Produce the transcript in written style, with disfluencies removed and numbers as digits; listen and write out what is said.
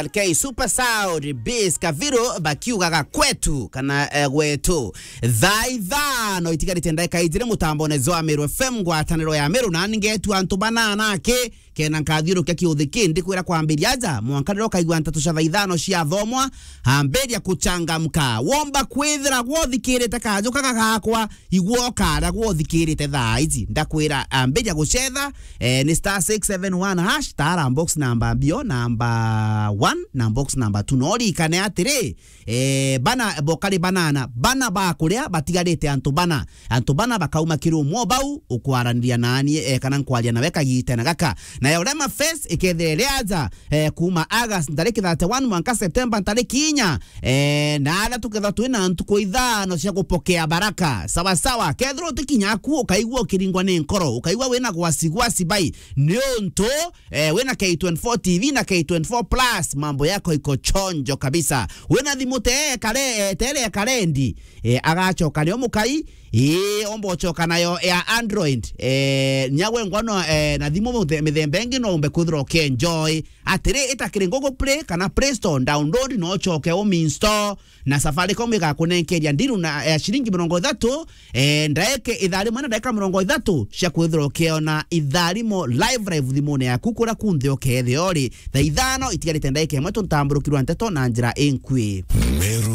K Super Sound Biz Kaviro bakiugaga kwetu kana gwetu thaitha no itigarite ndeka ijire mutambonezo wa Meru FM ngwataniro ya Meru na ningetu antu banana ke kena nkathiru kia kiuthiki ndikwira kwambiria aja mwankaniro kaigwa ntatu cia thaithano cia thomwa hamberia kuchangamka womba kwithira gwothikirite kajuka gakwa igwo kara gwothikirite thaizi ndakwira amberia gucetha ni *671 hash tara box number bio number 1 na box number 2 nori kane atire bana bokari banana bana ba kuria batigarite antu bana bakauma kiru mobau ukwaraniria nani kana nkwaria nawe kagite na gaka na Yorema Fest iketheleaza kuma August tariki 31 mwaka September tariki 4 na ala tuketha twina ntuko ithano cia gupokea baraka sawa sawa kethro tikinyaku ukaigwa kiringwa ni nkoro ukaigwa wena gwasigwasi bai nionto wena K24 TV na K24 Plus mambo yako iko chonjo kabisa wena thimute kale tele kalendi agachoka ni omukai ombo choka nayo ya Android nyawe ngwano na thimu mithembengi no umbe kuthro ke enjoy atire itakire Google Play kana Play Store download no choke o install na Safaricom igakunenkeria ndiru na shilingi 30 ndaeke ithari mwana ndaeka 30 cia kuthro ke ona itharimo live thimune yaku kura kunthi okethe ori thaithano itigarite ndaeke mwe tuntamburukirwa nteto na njira enkwi